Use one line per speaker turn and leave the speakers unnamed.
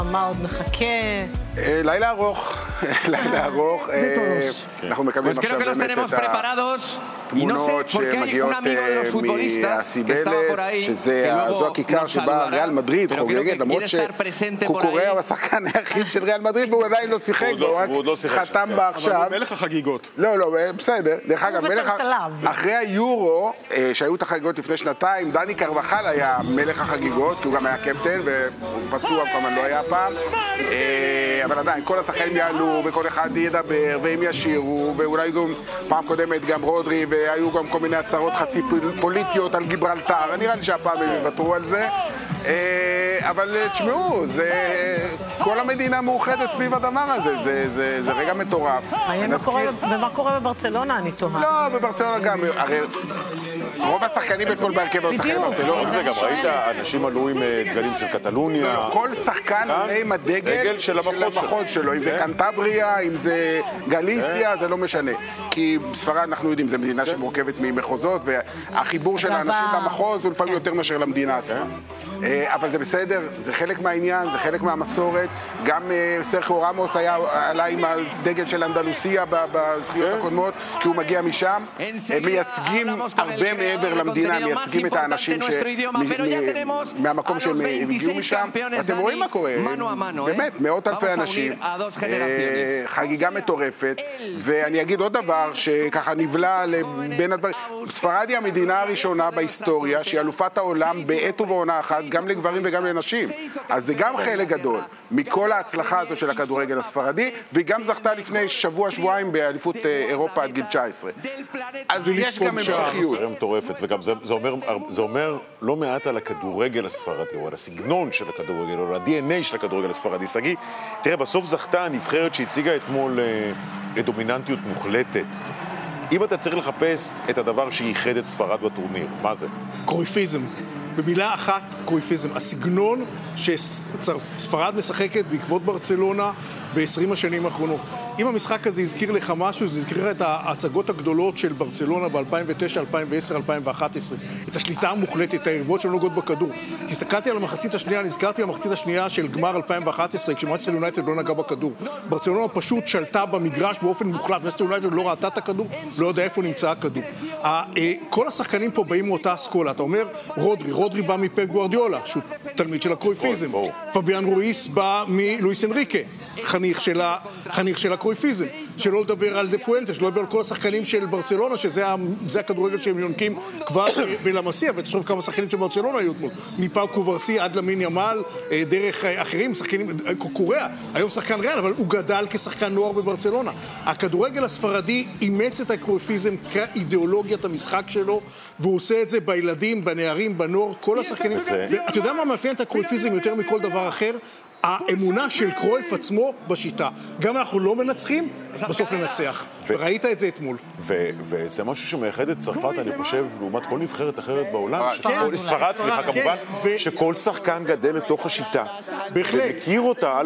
מה עוד מחכה?
לילה ארוך, לילה ארוך. אנחנו מקבלים עכשיו באמת את התמונות שמגיעות מהסיבלס, שזו הכיכר שבה ריאל מדריד חוגגת, למרות שקוקוריה הוא השחקן היחיד של ריאל מדריד והוא עדיין לא שיחק, הוא רק חתם בה עכשיו.
אבל הוא מלך החגיגות.
לא, בסדר. דרך אגב, אחרי היורו, שהיו את החגיגות לפני שנתיים, דני קרבחל היה מלך החגיגות, כי הוא גם היה קפטן, והוא פצוע כמובן לא היה פעם. אבל עדיין, כל השחקנים יעלו, וכל אחד ידבר, והם ישירו, ואולי גם פעם קודמת גם רודרי, והיו גם כל מיני הצהרות חצי פוליטיות על גיברלטר. נראה לי שהפעם הם יוותרו על זה. אבל תשמעו, כל המדינה מאוחדת סביב הדבר הזה, זה רגע מטורף.
ומה קורה בברצלונה, אני תוהה?
לא, בברצלונה גם, הרי רוב השחקנים אתמול בהרכב היו שחקנים ברצלונה.
זה גם ראית, אנשים עלו עם דגלים של קטלוניה.
כל שחקן עולה עם הדגל של המחוז שלו, אם זה קנטבריה, אם זה גליסיה, זה לא משנה. כי בספרד אנחנו יודעים, זו מדינה שמורכבת ממחוזות, והחיבור של האנשים במחוז הוא לפעמים יותר מאשר למדינה עצמה. אבל זה בסדר, זה חלק מהעניין, זה חלק מהמסורת. גם סרחיו רמוס עלה עם הדגל של אנדלוסיה בזכיות הקודמות, כי הוא מגיע משם. הם מייצגים הרבה מעבר למדינה, הם מייצגים את האנשים מהמקום שהם הגיעו משם. אתם רואים מה קורה, באמת, מאות אלפי אנשים, חגיגה מטורפת. ואני אגיד עוד דבר שככה נבלע בין הדברים. ספרד היא המדינה הראשונה בהיסטוריה שהיא אלופת העולם בעת ובעונה אחת, גם לגברים וגם לנשים. אז זה גם חלק גדול מכל ההצלחה הזו של הכדורגל הספרדי, והיא גם זכתה לפני שבועיים באליפות אירופה עד גיל 19. אז יש גם המשכיות.
זה מטורפת, וגם זה אומר לא מעט על הכדורגל הספרדי, או על הסגנון של הכדורגל, או על ה-DNA של הכדורגל הספרדי. סגי, תראה, בסוף זכתה הנבחרת שהציגה אתמול דומיננטיות מוחלטת. אם אתה צריך לחפש את הדבר שייחד את ספרד בטורניר, מה זה?
קרויפיזם. במילה אחת, קרויפיזם. הסגנון שספרד משחקת בעקבות ברצלונה ב-20 השנים האחרונות. אם המשחק הזה הזכיר לך משהו, זה הזכיר את ההצגות הגדולות של ברצלונה ב-2009, 2010, 2011. את השליטה המוחלטת, היריבות שלא נוגעות בכדור. הסתכלתי על המחצית השנייה, נזכרתי במחצית השנייה של גמר 2011, כשמנצ'סטר יונייטד לא נגע בכדור. ברצלונה פשוט שלטה במגרש באופן מוחלט. מנצ'סטר יונייטד לא ראתה את הכדור, לא יודע איפה נמצא הכדור. כל השחקנים פה באים מאותה אסכולה. אתה אומר, רודרי בא מפפ גוארדיולה, שהוא תלמיד של הקרויפיזם. פביאן רויס בא מלואיס אנריקה, חניך של הקרויפיזם. שלא לדבר על דה פואנטה, שלא לדבר על כל השחקנים של ברצלונה, שזה הכדורגל שהם יונקים כבר בלמסיה, ותשוב כמה שחקנים של ברצלונה היו אתמול. מפאו קוברסי עד למין ימל, דרך אחרים, שחקנים, קוקוריה, היום שחקן ריאל, אבל הוא גדל כשחקן נוער בברצלונה. הכדורגל הספרדי אימץ את הקרויפיזם כאידיאולוגיית המשחק שלו, והוא עושה את זה בילדים, בנערים, בנוער, כל השחקנים. ואתה יודע מה מאפיין את הקרויפיזם יותר מכל דבר אחר? האמונה של קרויף עצמו בשיטה. גם אנחנו לא מנצחים, בסוף ננצח. וראית את זה אתמול.
וזה משהו שמייחד את צרפת, אני חושב, לעומת כל נבחרת אחרת בעולם. ספרד, סליחה כמובן, שכל שחקן גדל לתוך השיטה.
בהחלט.
ומכיר אותה.